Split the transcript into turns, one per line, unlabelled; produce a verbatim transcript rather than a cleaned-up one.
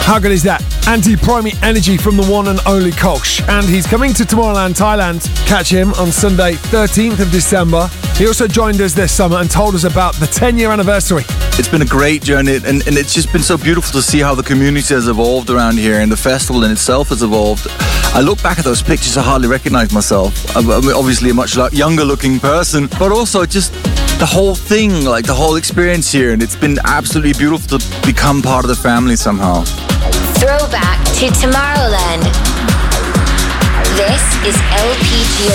How good is that? Anti-Primary Energy from the one and only Kolsch. And he's coming to Tomorrowland, Thailand. Catch him on Sunday, thirteenth of December. He also joined us this summer and told us about the ten-year anniversary.
It's been a great journey, and, and it's just been so beautiful to see how the community has evolved around here, and the festival in itself has evolved. I look back at those pictures, I hardly recognize myself. I'm obviously a much younger looking person, but also just the whole thing, like the whole experience here, and it's been absolutely beautiful to become part of the family somehow.
Throwback to Tomorrowland. This is L P G O.